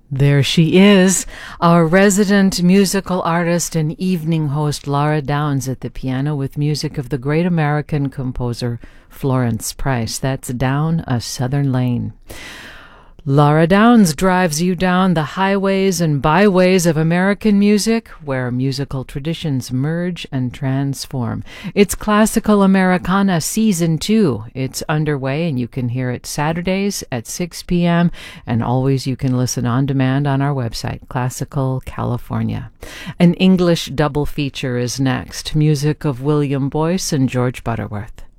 There she is, our resident musical artist and evening host Laura Downs at the piano with music of the great American composer Florence Price. That's Down a Southern Lane. Laura Downs drives you down the highways and byways of American music, where musical traditions merge and transform. It's Classical Americana Season 2. It's underway, and you can hear it Saturdays at 6 p.m., and always you can listen on demand on our website, Classical California. An English double feature is next, music of William Boyce and George Butterworth.